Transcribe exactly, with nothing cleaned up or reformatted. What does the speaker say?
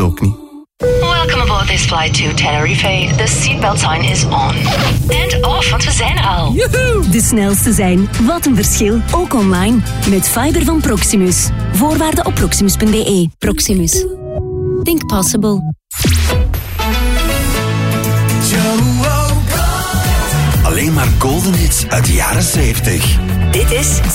ook niet. Welcome aboard this flight to Tenerife. The seatbelt sign is on. And off, want we zijn er al. Joehoe! De snelste zijn. Wat een verschil. Ook online. Met fiber van Proximus. Voorwaarden op proximus punt b e. Proximus. Think possible. Alleen maar golden hits uit de jaren zeventig. Dit is